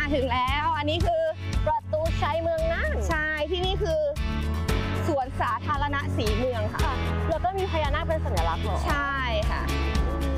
ถึงแล้วอันนี้คือประตูชัยเมืองน่านใช่ที่นี่คือสวนสาธารณะสีเมืองค่ะแล้วก็มีพญานาคเป็นสัญลักษณ์เหรอใช่ค่ะ